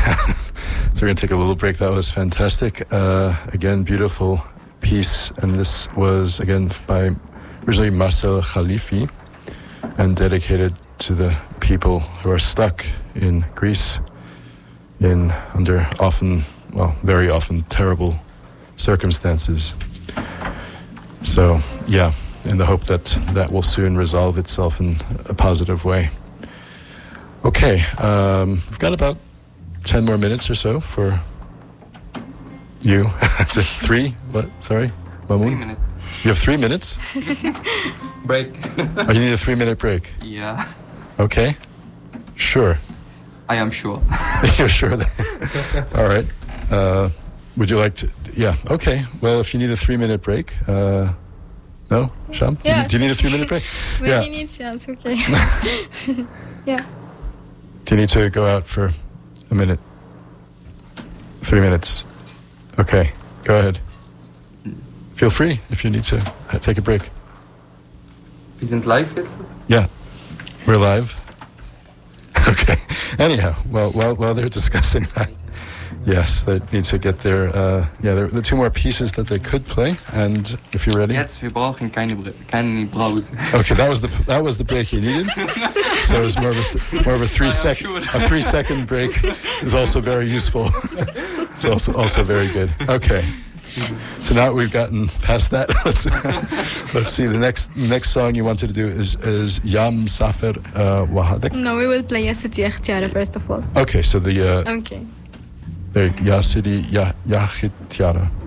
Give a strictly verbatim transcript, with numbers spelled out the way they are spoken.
So we're going to take a little break. That was fantastic. Uh, again, beautiful piece. And this was, again, by originally Marcel Khalifi and dedicated to the people who are stuck in Greece in under often, well, very often terrible circumstances. So, yeah, in the hope that that will soon resolve itself in a positive way. Okay, um, we've got about ten more minutes or so for you. Three? What? Sorry? Mamoun? Three minutes. You have three minutes? Break. Oh, you need a three-minute break? Yeah. Okay. Sure. I am sure. You're sure that... All right. Uh, would you like to... Yeah, okay. Well, if you need a three-minute break... Uh, no? Sham? Yeah, do you need a three-minute break? When yeah. he needs, yeah, it's okay. Yeah. Do you need to go out for a minute? Three minutes. Okay, go ahead. Feel free if you need to take a break. Wir sind live jetzt? Yeah, we're live. Okay. Anyhow, well, while while they're discussing that, yes, they need to get their uh, yeah, there are two more pieces that they could play, and if you're ready. Jetzt, wir brauchen keine, keine Pause. Okay, that was the that was the break you needed. So it was more of a th- more of a three second a three second break is also very useful. It's also also very good. Okay. So now we've gotten past that. let's let's see. The next next song you wanted to do is is Yam Safer uh, Wahadek. No, we will play Yasiti Ekhtiara first of all. Okay, so the uh, Okay. the Yasidi Yah Yahitiara.